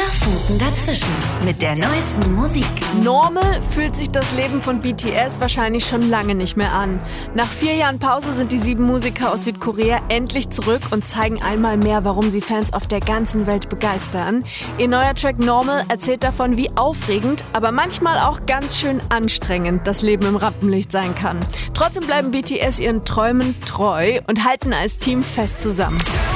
Funken dazwischen mit der neuesten Musik. Normal fühlt sich das Leben von BTS wahrscheinlich schon lange nicht mehr an. Nach 4 Jahren Pause sind die 7 Musiker aus Südkorea endlich zurück und zeigen einmal mehr, warum sie Fans auf der ganzen Welt begeistern. Ihr neuer Track Normal erzählt davon, wie aufregend, aber manchmal auch ganz schön anstrengend das Leben im Rampenlicht sein kann. Trotzdem bleiben BTS ihren Träumen treu und halten als Team fest zusammen.